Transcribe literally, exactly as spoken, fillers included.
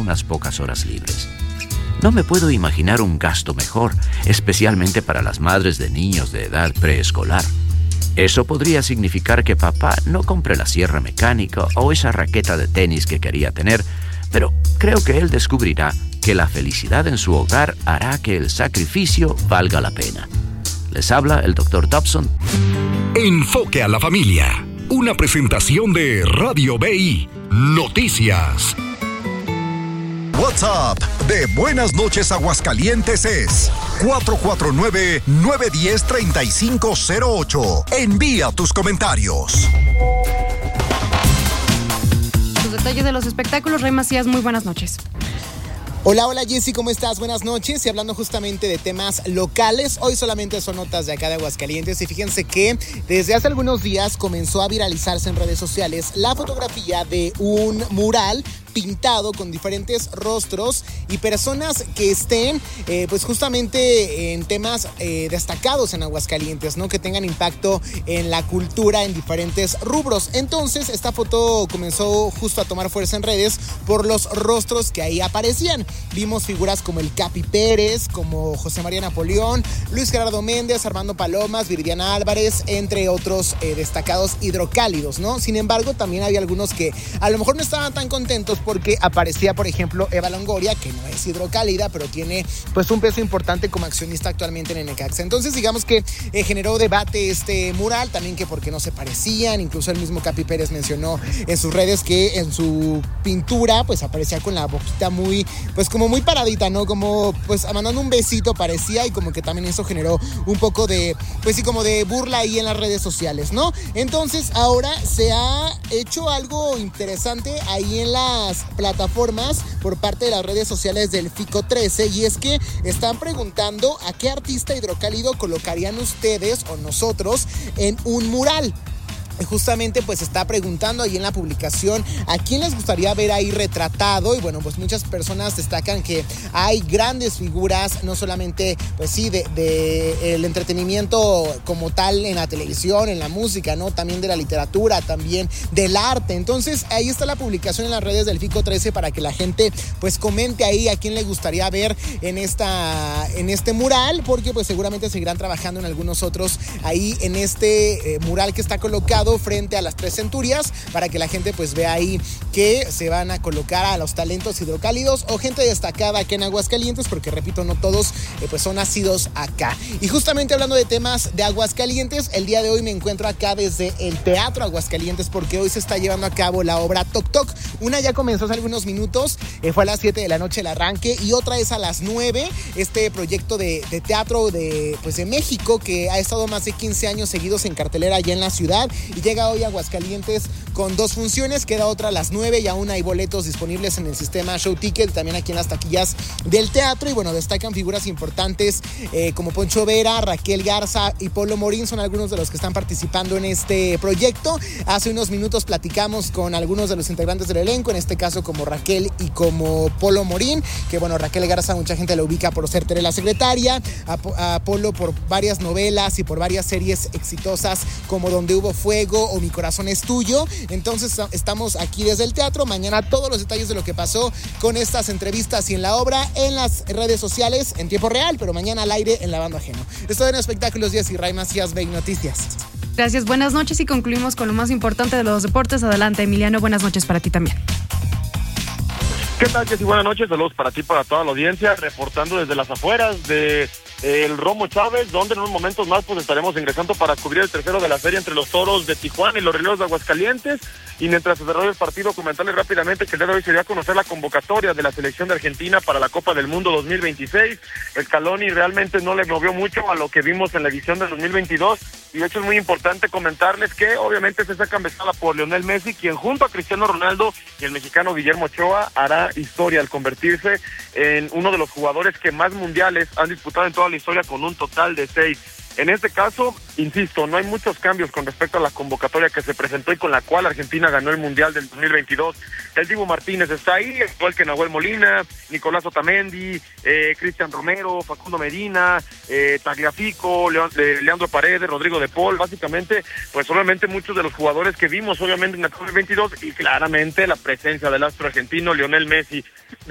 unas pocas horas libres. No me puedo imaginar un gasto mejor, especialmente para las madres de niños de edad preescolar. Eso podría significar que papá no compre la sierra mecánica o esa raqueta de tenis que quería tener, pero creo que él descubrirá que la felicidad en su hogar hará que el sacrificio valga la pena. Les habla el doctor Dobson. Enfoque a la familia. Una presentación de Radio B I Noticias. WhatsApp de Buenas Noches Aguascalientes es cuatro cuatro nueve, nueve uno cero, tres cinco cero ocho. Envía tus comentarios. Los detalles de los espectáculos, Rey Macías, muy buenas noches. Hola, hola Jessy, ¿cómo estás? Buenas noches. Y hablando justamente de temas locales, hoy solamente son notas de acá de Aguascalientes. Y fíjense que desde hace algunos días comenzó a viralizarse en redes sociales la fotografía de un mural pintado con diferentes rostros y personas que estén eh, pues justamente en temas eh, destacados en Aguascalientes, ¿no? Que tengan impacto en la cultura en diferentes rubros. Entonces esta foto comenzó justo a tomar fuerza en redes por los rostros que ahí aparecían. Vimos figuras como el Capi Pérez, como José María Napoleón, Luis Gerardo Méndez, Armando Palomas, Viridiana Álvarez, entre otros eh, destacados hidrocálidos, ¿no? Sin embargo, también había algunos que a lo mejor no estaban tan contentos porque aparecía, por ejemplo, Eva Longoria, que no es hidrocálida, pero tiene pues un peso importante como accionista actualmente en el Necaxa. Entonces, digamos que eh, generó debate este mural, también que porque no se parecían. Incluso el mismo Capi Pérez mencionó en sus redes que en su pintura pues aparecía con la boquita muy, pues como muy paradita, ¿no? Como pues mandando un besito parecía, y como que también eso generó un poco de, pues sí, como de burla ahí en las redes sociales, ¿no? Entonces, ahora se ha hecho algo interesante ahí en las plataformas plataformas por parte de las redes sociales del FICO trece, y es que están preguntando a qué artista hidrocálido colocarían ustedes o nosotros en un mural. Justamente pues está preguntando ahí en la publicación a quién les gustaría ver ahí retratado, y bueno, pues muchas personas destacan que hay grandes figuras, no solamente pues sí de, de el entretenimiento como tal en la televisión, en la música, ¿no? También de la literatura, también del arte. Entonces ahí está la publicación en las redes del FICO trece para que la gente pues comente ahí a quién le gustaría ver en esta en este mural, porque pues seguramente seguirán trabajando en algunos otros ahí en este eh, mural que está colocado frente a las Tres Centurias, para que la gente pues vea ahí que se van a colocar a los talentos hidrocálidos o gente destacada aquí en Aguascalientes, porque repito, no todos eh, pues son nacidos acá. Y justamente hablando de temas de Aguascalientes, el día de hoy me encuentro acá desde el Teatro Aguascalientes, porque hoy se está llevando a cabo la obra Toc Toc. Una ya comenzó hace algunos minutos, eh, fue a las siete de la noche el arranque, y otra es a las nueve, este proyecto de, de teatro de, pues de México, que ha estado más de quince años seguidos en cartelera allá en la ciudad, y llega hoy a Aguascalientes con dos funciones. Queda otra a las nueve, y aún hay boletos disponibles en el sistema Show Ticket, también aquí en las taquillas del teatro. Y bueno, destacan figuras importantes eh, como Poncho Vera, Raquel Garza y Polo Morín, son algunos de los que están participando en este proyecto. Hace unos minutos platicamos con algunos de los integrantes del elenco, en este caso como Raquel y como Polo Morín, que bueno, Raquel Garza mucha gente la ubica por ser Tere la secretaria, a, a Polo por varias novelas y por varias series exitosas como Donde Hubo Fuego o Mi Corazón es Tuyo. Entonces estamos aquí desde el teatro. Mañana todos los detalles de lo que pasó con estas entrevistas y en la obra en las redes sociales en tiempo real, pero mañana al aire en Lavando Ajeno. Estoy en Espectáculos diez y Ray Macías, B I Noticias. Gracias, buenas noches, y concluimos con lo más importante de los deportes. Adelante, Emiliano, buenas noches para ti también. ¿Qué tal, Jessy? Buenas noches, saludos para ti, para toda la audiencia, reportando desde las afueras de el Romo Chávez, donde en unos momentos más pues estaremos ingresando para cubrir el tercero de la serie entre los Toros de Tijuana y los Rieleros de Aguascalientes. Y mientras se desarrolla el partido, comentarles rápidamente que el día de hoy se dio a conocer la convocatoria de la selección de Argentina para la Copa del Mundo dos mil veintiséis. Scaloni realmente no le movió mucho a lo que vimos en la edición del dos mil veintidós, y de hecho es muy importante comentarles que obviamente se está encabezada por Lionel Messi, quien junto a Cristiano Ronaldo y el mexicano Guillermo Ochoa hará historia al convertirse en uno de los jugadores que más mundiales han disputado en toda la historia, con un total de seis. En este caso, insisto, no hay muchos cambios con respecto a la convocatoria que se presentó y con la cual Argentina ganó el Mundial del dos mil veintidós. El Dibu Martínez está ahí, igual que Nahuel Molina, Nicolás Otamendi, eh, Cristian Romero, Facundo Medina, eh, Tagliafico, Leon, eh, Leandro Paredes, Rodrigo de Paul. Básicamente, pues obviamente muchos de los jugadores que vimos obviamente en el dos mil veintidós, y claramente la presencia del astro argentino Lionel Messi.